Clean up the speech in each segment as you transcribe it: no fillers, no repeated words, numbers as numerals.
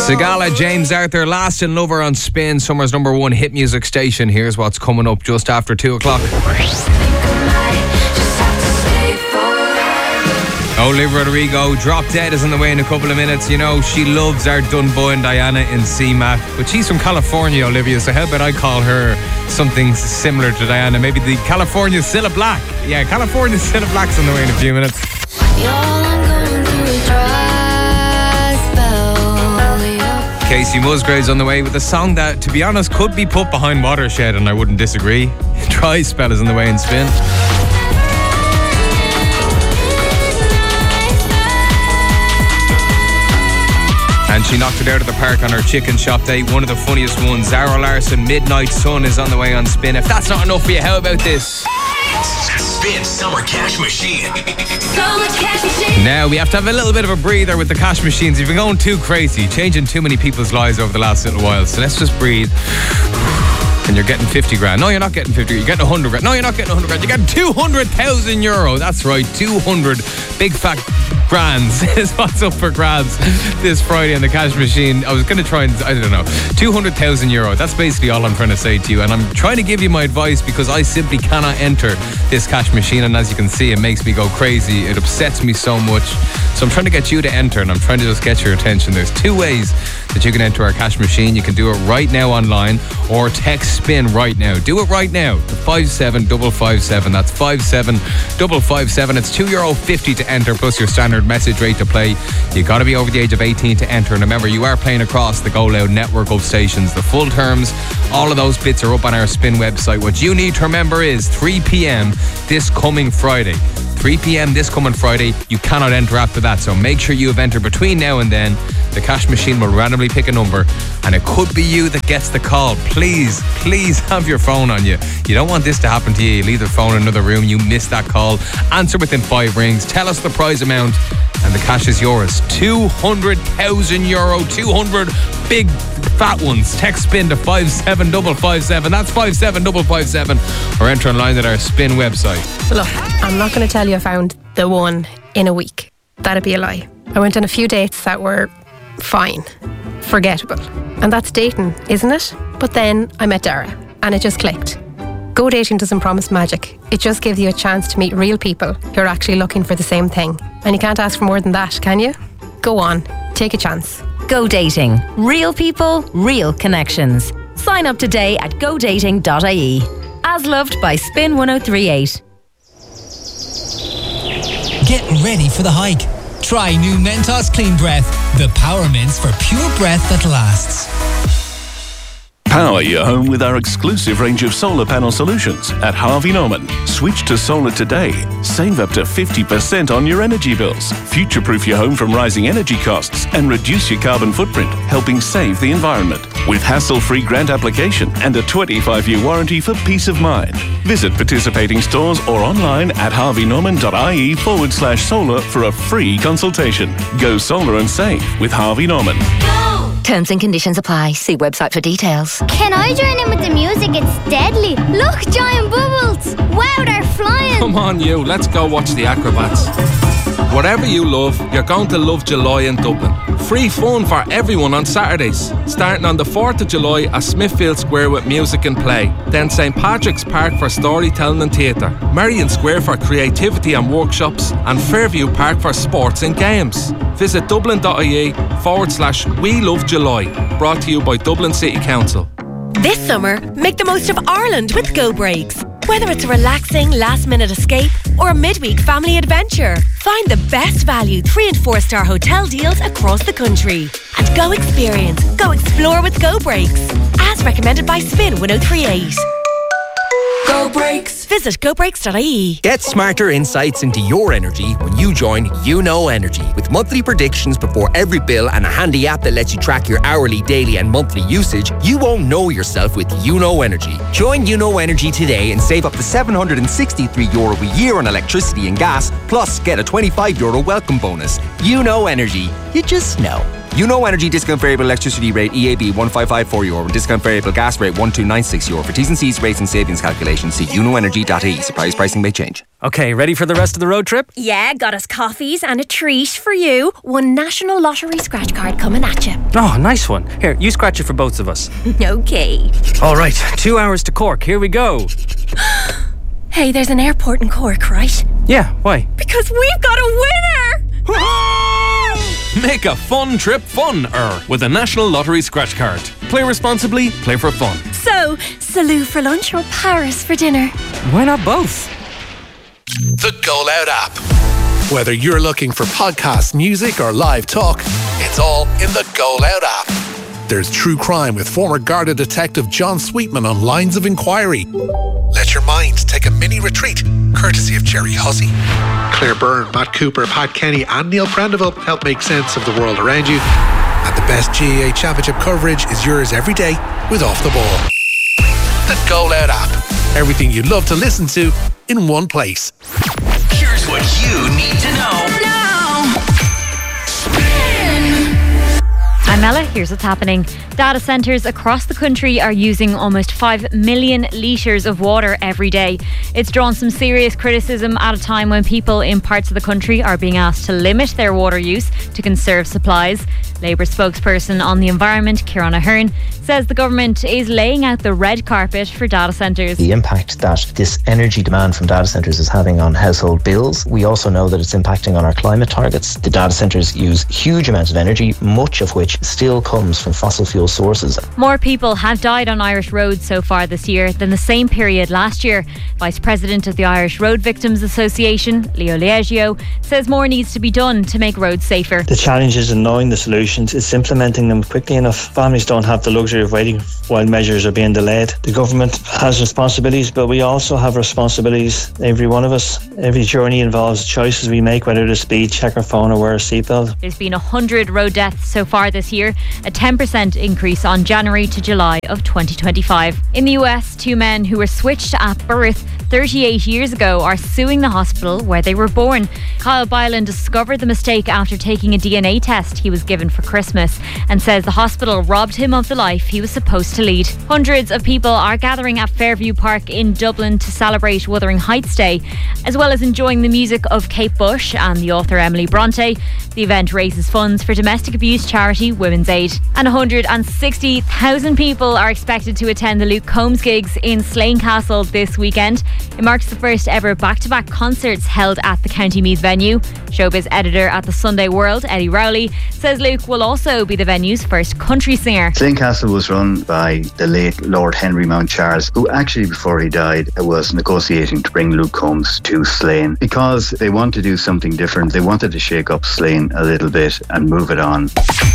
Sigala, James Arthur, Last in Lover on Spin, Summer's #1 hit music station. Here's what's coming up just after 2 o'clock. Olivia Rodrigo, Drop Dead is on the way in a couple of minutes. You know, she loves our Dunboy and Diana in CMAT, but she's from California, Olivia, so how about I call her something similar to Diana? Maybe the California Cilla Black. Yeah, California Cilla Black's on the way in a few minutes. Casey Musgraves on the way with a song that, to be honest, could be put behind Watershed, and I wouldn't disagree. Dry Spell is on the way in Spin. And she knocked it out of the park on her chicken shop date. One of the funniest ones. Zara Larson, Midnight Sun is on the way on Spin. If that's not enough for you, how about this? Spin Summer Cash Machine. Summer Cash Machine. Now we have to have a little bit of a breather with the cash machines. You've been going too crazy, changing too many people's lives over the last little while. So let's just breathe. And you're getting 50 grand. No, you're not getting 50. You're getting 100 grand. No, you're not getting 100 grand. You're getting 200,000 euro. That's right, 200 big fat grands is what's up for grabs this Friday on the cash machine. I was going to try and, I don't know, 200,000 euro. That's basically all I'm trying to say to you. And I'm trying to give you my advice because I simply cannot enter this cash machine. And as you can see, it makes me go crazy. It upsets me so much. So I'm trying to get you to enter, and I'm trying to just get your attention. There's 2 ways that you can enter our cash machine. You can do it right now online or text SPIN right now. Do it right now to 57557. That's 57557. It's €2.50 to enter plus your standard message rate to play. You got to be over the age of 18 to enter. And remember, you are playing across the Go Loud network of stations. The full terms, all of those bits are up on our Spin website. What you need to remember is 3 p.m. this coming Friday. 3 p.m. this coming Friday. You cannot enter after that, so make sure you have entered between now and then. The cash machine will randomly pick a number, and it could be you that gets the call. Please have your phone on you. You don't want this to happen to you. You leave the phone in another room, you miss that call. Answer within 5 rings. Tell us the prize amount, and the cash is yours. 200,000 euro. 200 big fat ones. Text SPIN to 57557. That's 57557. Or enter online at our Spin website. Look, I'm not going to tell you I found the one in a week. That'd be a lie. I went on a few dates that were fine, forgettable. And that's dating, isn't it? But then I met Dara, and it just clicked. Go dating doesn't promise magic. It just gives you a chance to meet real people who are actually looking for the same thing. And you can't ask for more than that, can you? Go on, take a chance. Go dating. Real people, real connections. Sign up today at godating.ie. As loved by Spin 1038. Get ready for the hike. Try new Mentos Clean Breath, the power mints for pure breath that lasts. Power your home with our exclusive range of solar panel solutions at Harvey Norman. Switch to solar today. Save up to 50% on your energy bills. Future-proof your home from rising energy costs and reduce your carbon footprint, helping save the environment. With hassle-free grant application and a 25-year warranty for peace of mind. Visit participating stores or online at harveynorman.ie/solar for a free consultation. Go solar and save with Harvey Norman. Terms and conditions apply. See website for details. Can I join in with the music? It's deadly. Look, giant bubbles. Wow, they're flying. Come on, you. Let's go watch the acrobats. Whatever you love, you're going to love July in Dublin. Free fun for everyone on Saturdays. Starting on the 4th of July at Smithfield Square with music and play. Then St Patrick's Park for storytelling and theatre. Marion Square for creativity and workshops. And Fairview Park for sports and games. Visit dublin.ie/We Love July. Brought to you by Dublin City Council. This summer, make the most of Ireland with Go Breaks. Whether it's a relaxing last-minute escape or a midweek family adventure, find the best value 3- and 4-star hotel deals across the country. And go experience, go explore with Go Breaks. As recommended by Spin 1038. Go Breaks. Visit gobreaks.ie. Get smarter insights into your energy when you join YouKnow Energy. With monthly predictions before every bill and a handy app that lets you track your hourly, daily and monthly usage, you won't know yourself with YouKnow Energy. Join YouKnow Energy today and save up to €763 a year on electricity and gas, plus get a €25 welcome bonus. YouKnow Energy. You just know. You Know Energy discount variable electricity rate EAB €1554 and discount variable gas rate €1296. For T's and C's rates and savings calculations, see youknowenergy.ie. Surprise pricing may change. Okay, ready for the rest of the road trip? Yeah, got us coffees and a treat for you. One National Lottery scratch card coming at you. Oh, nice one. Here, you scratch it for both of us. Okay. All right, 2 hours to Cork. Here we go. Hey, there's an airport in Cork, right? Yeah, why? Because we've got a winner! Make a fun trip fun-er with a National Lottery scratch card. Play responsibly, play for fun. So, Salou for lunch or Paris for dinner? Why not both? The Go Loud app. Whether you're looking for podcasts, music or live talk, it's all in the Go Loud app. There's true crime with former Garda detective John Sweetman on Lines of Inquiry. Let your mind take a mini retreat, courtesy of Jerry Hussey. Claire Byrne, Matt Cooper, Pat Kenny and Neil Prendeville help make sense of the world around you. And the best GAA Championship coverage is yours every day with Off the Ball. The Go Loud app. Everything you'd love to listen to in one place. Here's what you need to know now. I'm Ella, here's what's happening. Data centres across the country are using almost 5 million litres of water every day. It's drawn some serious criticism at a time when people in parts of the country are being asked to limit their water use to conserve supplies. Labour spokesperson on the environment, Kieran Ahern, says the government is laying out the red carpet for data centres. The impact that this energy demand from data centres is having on household bills. We also know that it's impacting on our climate targets. The data centres use huge amounts of energy, much of which still comes from fossil fuel sources. More people have died on Irish roads so far this year than the same period last year. Vice President of the Irish Road Victims Association, Leo Liegio, says more needs to be done to make roads safer. The challenge is in knowing the solutions, it's implementing them quickly enough. Families don't have the luxury of waiting while measures are being delayed. The government has responsibilities, but we also have responsibilities, every one of us. Every journey involves choices we make, whether to speed, check our phone or wear a seatbelt. There's been 100 road deaths so far this year, a 10% increase on January to July of 2025. In the US, 2 men who were switched at birth 38 years ago are suing the hospital where they were born. Kyle Byland discovered the mistake after taking a DNA test he was given for Christmas and says the hospital robbed him of the life he was supposed to lead. Hundreds of people are gathering at Fairview Park in Dublin to celebrate Wuthering Heights Day, as well as enjoying the music of Kate Bush and the author Emily Bronte. The event raises funds for domestic abuse charity Women's Aid. And 160,000 people are expected to attend the Luke Combs gigs in Slane Castle this weekend. It marks the first ever back-to-back concerts held at the County Meath venue. Showbiz editor at the Sunday World, Eddie Rowley, says Luke will also be the venue's first country singer. Slane Castle was run by the late Lord Henry Mount Charles, who actually before he died was negotiating to bring Luke Combs to Slane because they wanted to do something different. They wanted to shake up Slane a little bit and move it on.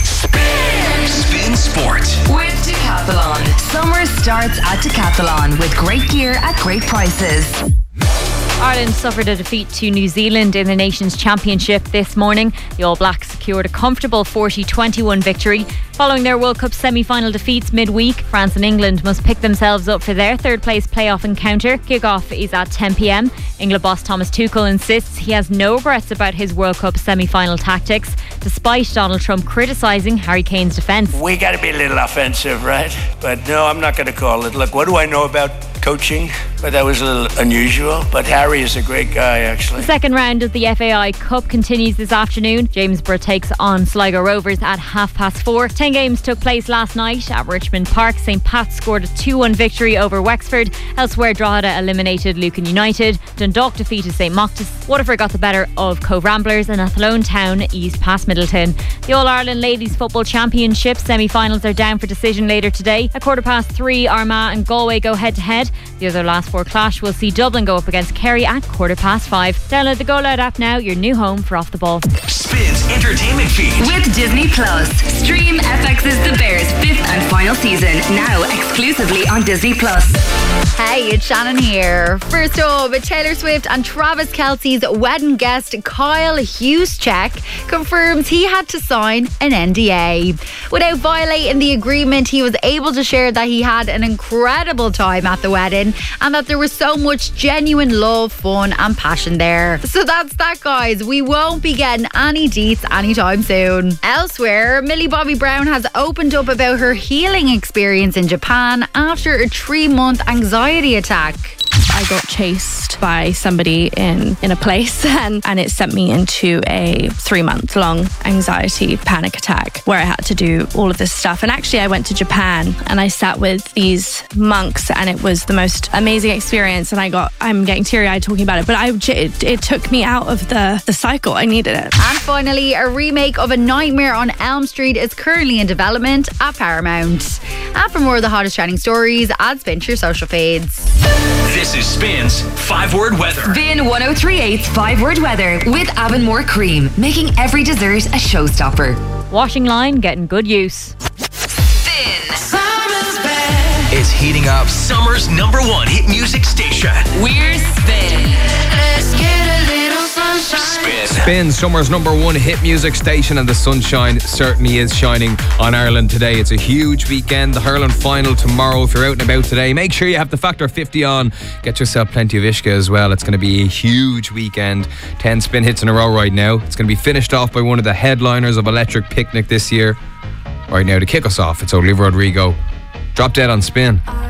Spin Sport with Decathlon. Summer starts at Decathlon with great gear at great prices. Ireland suffered a defeat to New Zealand in the Nations Championship this morning. The All Blacks secured a comfortable 40-21 victory. Following their World Cup semi-final defeats midweek, France and England must pick themselves up for their third place playoff encounter. Kick-off is at 10 p.m. England boss Thomas Tuchel insists he has no regrets about his World Cup semi-final tactics, despite Donald Trump criticising Harry Kane's defence. We got to be a little offensive, right? But no, I'm not going to call it. Look, what do I know about coaching? But that was a little unusual. But Harry is a great guy, actually. The second round of the FAI Cup continues this afternoon. Jamesborough takes on Sligo Rovers at 4:30. 10 games took place last night at Richmond Park. St Pat's scored a 2-1 victory over Wexford. Elsewhere, Drogheda eliminated Lucan United. Dundalk defeated St Moctus. Waterford got the better of Cove Ramblers, and Athlone Town eased past Middleton. The All-Ireland Ladies Football Championship semi-finals are down for decision later today. At 3:15, Armagh and Galway go head-to-head. The other last four clash will see Dublin go up against Kerry at 5:15. Download the Go Loud app now, your new home for Off the Ball. Spins entertainment feed with Disney Plus. Stream FX's The Bears 5th and final season now exclusively on Disney Plus. Hey, it's Shannon here. First up, Taylor Swift and Travis Kelce's wedding guest Kyle Juszczyk confirms he had to sign an NDA. Without violating the agreement, he was able to share that he had an incredible time at the wedding and that that there was so much genuine love, fun and passion there. So that's that, guys. We won't be getting any deets anytime soon. Elsewhere, Millie Bobby Brown has opened up about her healing experience in Japan after a 3-month anxiety attack. I got chased by somebody in a place and it sent me into a 3-month-long anxiety panic attack where I had to do all of this stuff. And actually I went to Japan and I sat with these monks and it was the most amazing experience, and I'm getting teary-eyed talking about it, but it took me out of the cycle. I needed it. And finally, a remake of A Nightmare on Elm Street is currently in development at Paramount. And for more of the hottest trending stories, add Spin to your social feeds. This is Spin's 5-word weather. Spin 1038's 5-word weather with Avonmore Cream, making every dessert a showstopper. Washing line getting good use. It's heating up summer's #1 hit music station. We're Spin. Let's get a little sunshine. Spin, summer's #1 hit music station, and the sunshine certainly is shining on Ireland today. It's a huge weekend. The hurling final tomorrow. If you're out and about today, make sure you have the Factor 50 on. Get yourself plenty of Ishka as well. It's going to be a huge weekend. 10 Spin hits in a row right now. It's going to be finished off by one of the headliners of Electric Picnic this year. Right now, to kick us off, it's Olivia Rodrigo. Drop Dead on Spin.